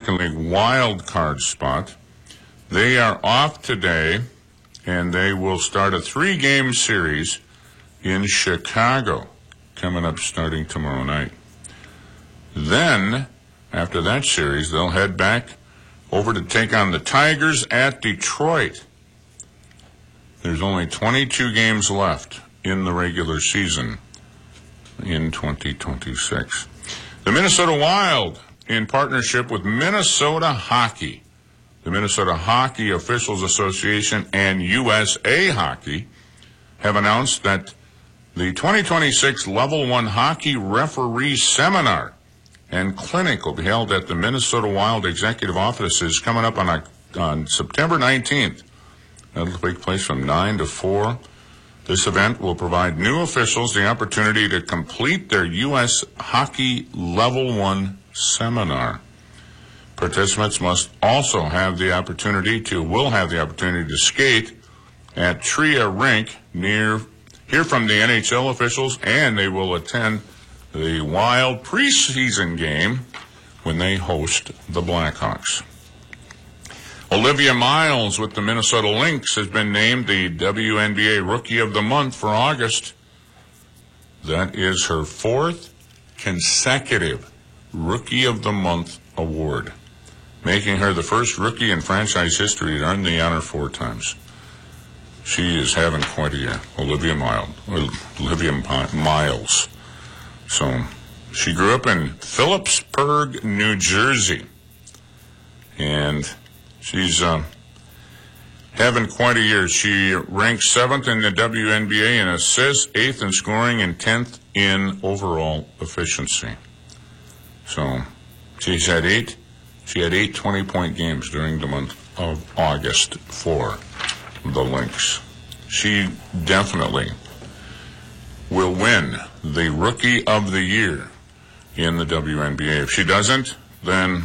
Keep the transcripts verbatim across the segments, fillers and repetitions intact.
American League wild card spot. They are off today, and they will start a three-game series in Chicago, coming up starting tomorrow night. Then, after that series, they'll head back over to take on the Tigers at Detroit. There's only twenty-two games left in the regular season in twenty twenty-six. The Minnesota Wild, in partnership with Minnesota Hockey, the Minnesota Hockey Officials Association and U S A Hockey, have announced that the twenty twenty-six Level one Hockey Referee Seminar and Clinic will be held at the Minnesota Wild Executive Offices coming up on, on September nineteenth. That'll take place from nine to four. This event will provide new officials the opportunity to complete their U S Hockey Level one seminar. Participants must also have the opportunity to, will have the opportunity to skate at Tria Rink near, hear from the N H L officials, and they will attend the Wild preseason game when they host the Blackhawks. Olivia Miles with the Minnesota Lynx has been named the W N B A Rookie of the Month for August. That is her fourth consecutive Rookie of the Month award, making her the first rookie in franchise history to earn the honor four times. She is having quite a year, Olivia Miles. Olivia Miles. So, she grew up in Phillipsburg, New Jersey, and she's uh, having quite a year. She ranks seventh in the W N B A in assists, eighth in scoring, and tenth in overall efficiency. So, she's had eight. She had eight twenty-point games during the month of August for the Lynx. She definitely will win the Rookie of the Year in the W N B A. If she doesn't, then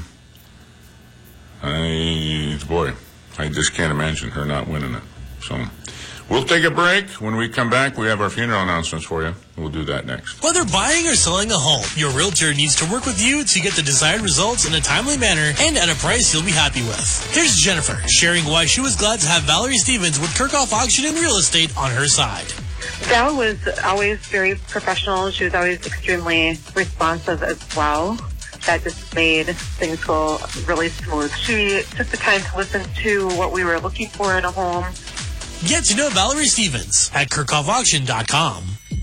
I, boy, I just can't imagine her not winning it. So we'll take a break. When we come back, we have our funeral announcements for you. We'll do that next. Whether buying or selling a home, your realtor needs to work with you to get the desired results in a timely manner and at a price you'll be happy with. Here's Jennifer sharing why she was glad to have Valerie Stevens with Kirchhoff Auction and Real Estate on her side. Val was always very professional. She was always extremely responsive as well. That just made things go really smooth. She took the time to listen to what we were looking for in a home. Get to know Valerie Stevens at Kirchhoff Auction dot com.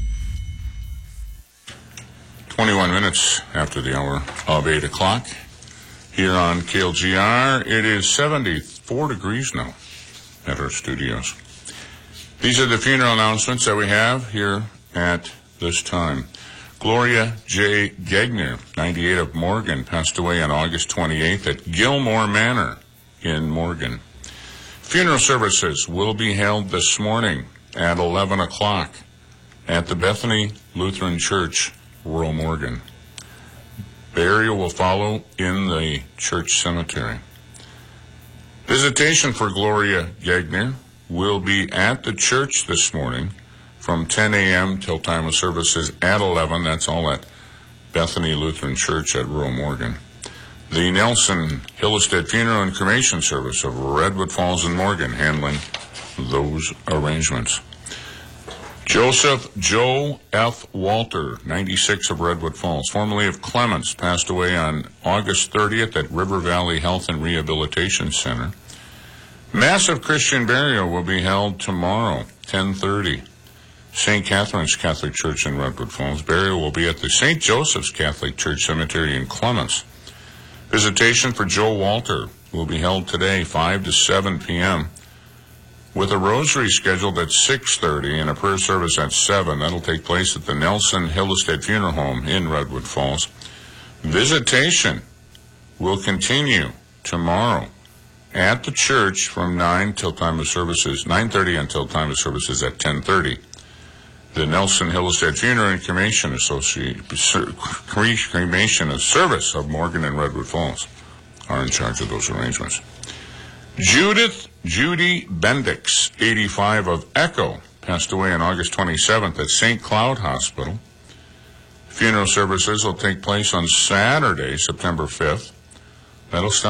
twenty-one minutes after the hour of eight o'clock here on K L G R. It is seventy-four degrees now at our studios. These are the funeral announcements that we have here at this time. Gloria J. Gegner, ninety-eight, of Morgan, passed away on August twenty-eighth at Gilmore Manor in Morgan. Funeral services will be held this morning at eleven o'clock at the Bethany Lutheran Church, rural Morgan. Burial will follow in the church cemetery. Visitation for Gloria Gegner will be at the church this morning from ten a.m. till time of services at eleven. That's all at Bethany Lutheran Church at rural Morgan. The Nelson Hillestead Funeral and Cremation Service of Redwood Falls and Morgan handling those arrangements. Joseph Joe F. Walter, ninety-six, of Redwood Falls, formerly of Clements, passed away on August thirtieth at River Valley Health and Rehabilitation Center. Massive Christian burial will be held tomorrow, ten thirty. Saint Catherine's Catholic Church in Redwood Falls. Burial will be at the Saint Joseph's Catholic Church Cemetery in Clements. Visitation for Joe Walter will be held today, five to seven p.m., with a rosary scheduled at six thirty and a prayer service at seven. That'll take place at the Nelson Hillestead Funeral Home in Redwood Falls. Visitation will continue tomorrow at the church from nine till time of services, nine thirty until time of services at ten thirty. The Nelson Hillestead Funeral and Cremation Association, Cremation Service of Morgan and Redwood Falls are in charge of those arrangements. Judith Judy Bendix, eighty-five, of Echo, passed away on August twenty-seventh at Saint Cloud Hospital. Funeral services will take place on Saturday, September fifth. That'll start